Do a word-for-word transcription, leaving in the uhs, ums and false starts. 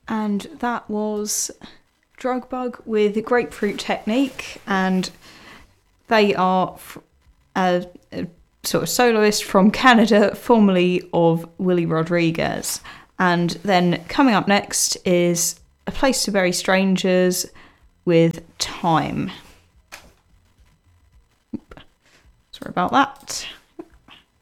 And that was Drug Bug with Grapefruit Technique, and they are a, a sort of soloist from Canada, formerly of Willie Rodriguez. And then coming up next is A Place to Bury Strangers with Time. Sorry about that.